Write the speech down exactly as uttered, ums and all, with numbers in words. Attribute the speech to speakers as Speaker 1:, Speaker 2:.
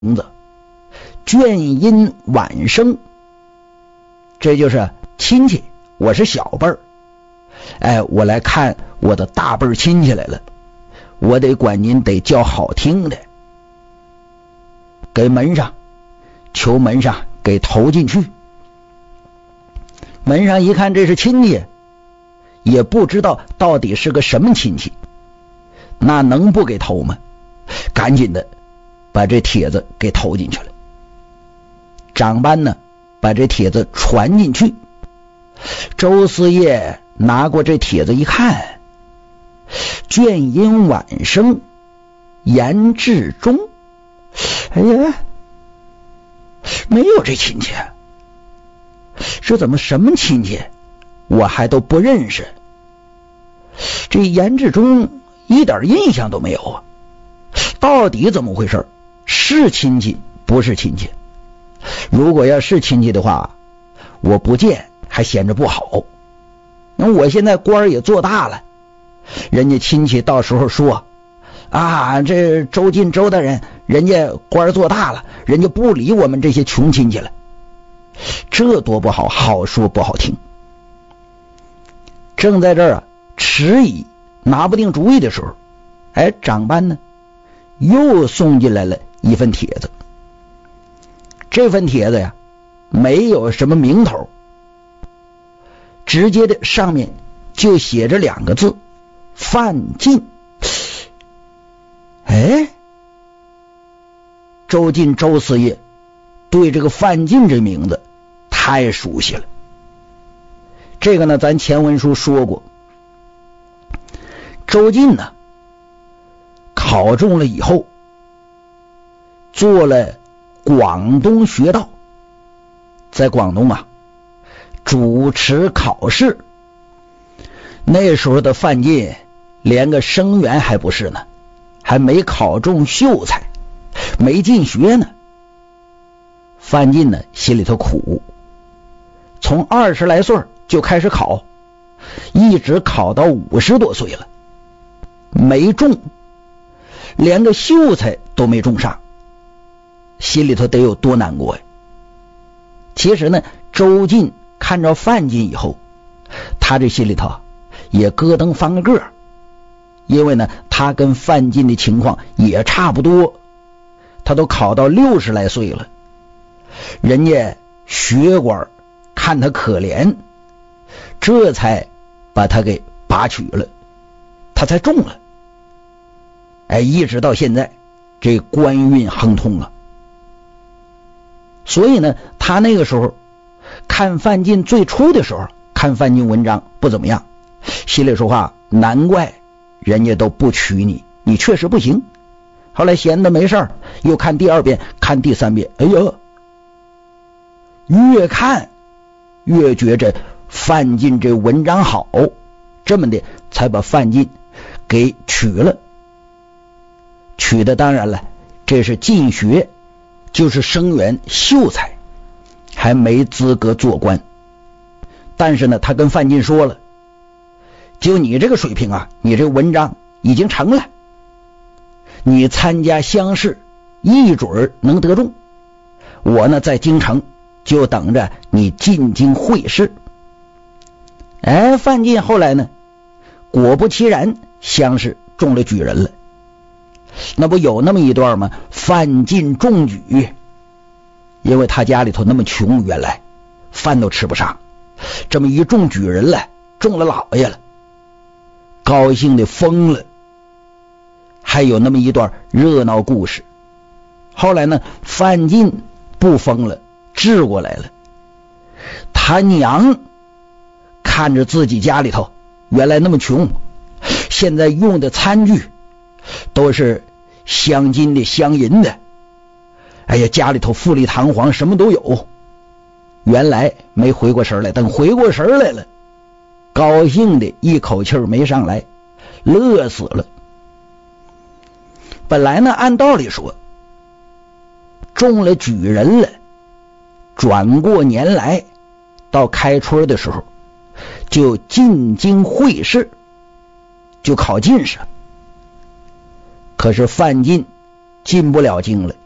Speaker 1: 名字，眷因晚生，这就是亲戚，我是小辈儿，哎，我来看我的大辈儿亲戚来了，我得管您得叫好听的，给门上，求门上给投进去。门上一看这是亲戚，也不知道到底是个什么亲戚，那能不给投吗？赶紧的把这帖子给投进去了。长班呢把这帖子传进去，周四业拿过这帖子一看，眷因晚生，严志忠，哎呀，没有这亲戚，这怎么什么亲戚我还都不认识，这严志忠一点印象都没有啊，到底怎么回事？是亲戚不是亲戚？如果要是亲戚的话，我不见还显着不好，那我现在官也做大了，人家亲戚到时候说啊，这周进周大人人家官做大了，人家不理我们这些穷亲戚了，这多不好，好说不好听。正在这儿啊迟疑拿不定主意的时候，哎，长班呢又送进来了一份帖子。这份帖子呀没有什么名头，直接的上面就写着两个字，范进。哎，周进周四业对这个范进这名字太熟悉了。这个呢咱前文书说过，周进呢考中了以后做了广东学道，在广东啊主持考试。那时候的范进连个生员还不是呢，还没考中秀才，没进学呢。范进呢心里头苦，从二十来岁就开始考，一直考到五十多岁了，没中，连个秀才都没中上，心里头得有多难过呀。其实呢周进看着范进以后，他这心里头也咯噔翻个个，因为呢他跟范进的情况也差不多，他都考到六十来岁了，人家学官看他可怜，这才把他给拔取了，他才中了。哎，一直到现在这官运亨通啊。所以呢他那个时候看范进，最初的时候看范进文章不怎么样，心里说话，难怪人家都不娶你，你确实不行。后来闲的没事儿，又看第二遍看第三遍，哎呦，越看越觉着范进这文章好，这么的才把范进给娶了。娶的当然了，这是进学，就是生员秀才，还没资格做官。但是呢他跟范进说了，就你这个水平啊，你这文章已经成了，你参加乡试一准能得中，我呢在京城就等着你进京会试。哎，范进后来呢果不其然乡试中了举人了。那不有那么一段吗？范进中举，因为他家里头那么穷，原来饭都吃不上，这么一中举人了，中了老爷了，高兴的疯了。还有那么一段热闹故事。后来呢范进不疯了，治过来了。他娘看着自己家里头原来那么穷，现在用的餐具都是镶金的镶银的，哎呀，家里头富丽堂皇，什么都有。原来没回过神来，等回过神来了，高兴的一口气没上来，乐死了。本来呢按道理说中了举人了，转过年来到开春的时候就进京会试，就考进士。可是范进进不了京了，